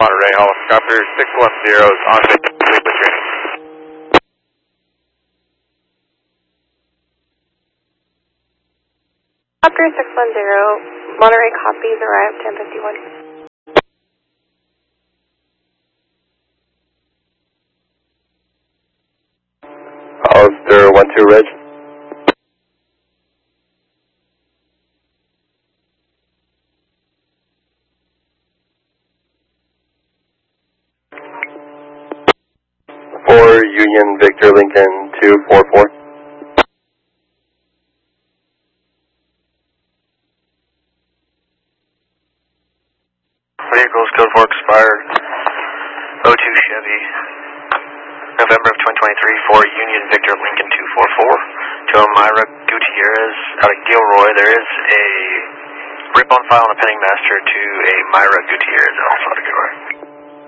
Monterey, helicopter 610 is on complete with training. Helicopter 610, Monterey copies, arrived 10:51. Hollister 12 Reg. For Union Victor Lincoln 244. Vehicles code 4 expired. 02 Chevy. November of 2023 for Union Victor Lincoln 244 to Amira Gutierrez out of Gilroy. There is a rip on file and a pending master to a Myra Gutierrez also out of Gilroy.